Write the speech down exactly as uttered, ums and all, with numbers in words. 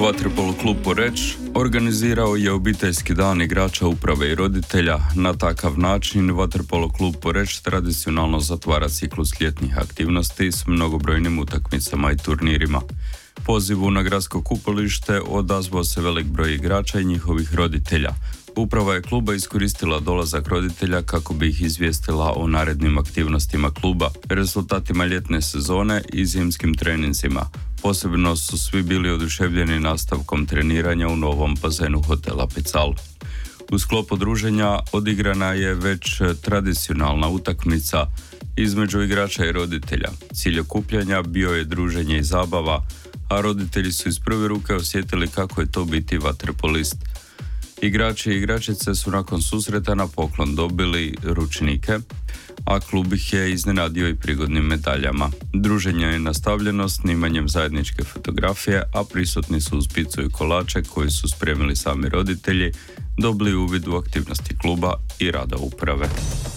Vaterpolo klub Poreč organizirao je obiteljski dan igrača, uprave i roditelja. Na takav način Vaterpolo klub Poreč tradicionalno zatvara ciklus ljetnih aktivnosti s mnogobrojnim utakmicama i turnirima. Pozivu na gradsko kupolište odazvao se velik broj igrača i njihovih roditelja. Uprava je kluba iskoristila dolazak roditelja kako bi ih izvijestila o narednim aktivnostima kluba, rezultatima ljetne sezone i zimskim treninzima. Posebno su svi bili oduševljeni nastavkom treniranja u novom bazenu hotela Pical. U sklopu druženja odigrana je već tradicionalna utakmica između igrača i roditelja. Cilj okupljanja bio je druženje i zabava, a roditelji su iz prve ruke osjetili kako je to biti vaterpolist. Igrači i igračice su nakon susreta na poklon dobili ručnike, a klub ih je iznenadio i prigodnim medaljama. Druženje je nastavljeno snimanjem zajedničke fotografije, a prisutni su uz picu i kolače koji su spremili sami roditelji, dobili uvid u aktivnosti kluba i rada uprave.